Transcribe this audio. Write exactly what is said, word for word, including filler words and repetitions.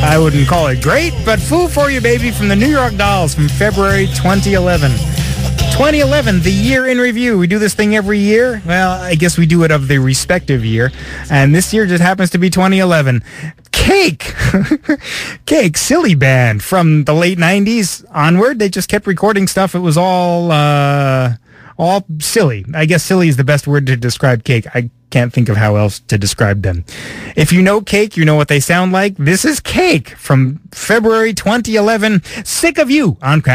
I wouldn't call it great, but Fool for You, Baby from the New York Dolls from February twenty eleven. twenty eleven, the year in review. We do this thing every year. Well, I guess we do it of the respective year. And this year just happens to be twenty eleven. Cake! Cake, silly band from the late nineties onward. They just kept recording stuff. It was all, uh, all silly. I guess silly is the best word to describe Cake. I can't think of how else to describe them. If you know Cake, you know what they sound like. This is Cake from February twenty eleven. Sick of You on Crack.